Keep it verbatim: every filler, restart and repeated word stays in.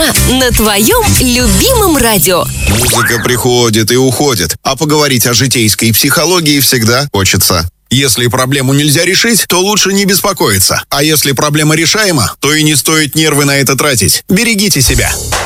На твоем любимом радио. Музыка приходит и уходит, а поговорить о житейской психологии всегда хочется. Если проблему нельзя решить, то лучше не беспокоиться. А если проблема решаема, то и не стоит нервы на это тратить. Берегите себя.